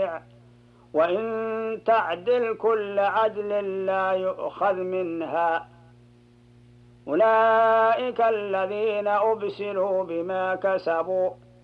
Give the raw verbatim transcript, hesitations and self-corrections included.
تطيع وإن تعدل كل عدل لا يؤخذ منها. أولئك الذين أبسلوا بما كسبوا